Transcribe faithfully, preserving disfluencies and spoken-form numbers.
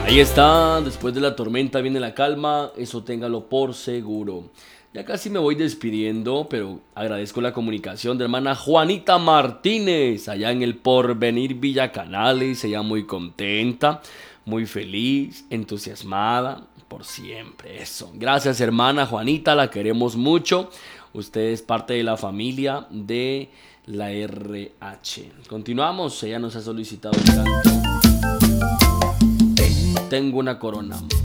Ahí está, después de la tormenta viene la calma, eso téngalo por seguro. Ya casi me voy despidiendo, pero agradezco la comunicación de hermana Juanita Martínez, allá en el Porvenir Villa Canales, ella muy contenta, muy feliz, entusiasmada, por siempre, eso. Gracias hermana Juanita, la queremos mucho, usted es parte de la familia de la R H. Continuamos, ella nos ha solicitado el canto Tengo una corona.